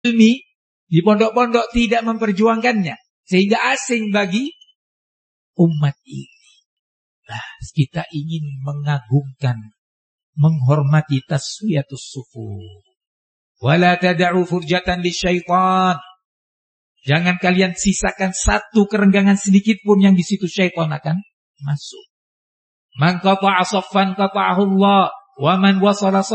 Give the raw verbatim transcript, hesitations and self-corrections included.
ilmi di pondok-pondok tidak memperjuangkannya, sehingga asing bagi umat ini. Nah, kita ingin mengagungkan, menghormati taswiyatus sufuf. Wala tada'u furjatan lisyaitan. Jangan kalian sisakan satu kerenggangan sedikit pun yang di situ syaitan akan masuk. Man qata'a saffan qata'ahu Allah, wa man wasala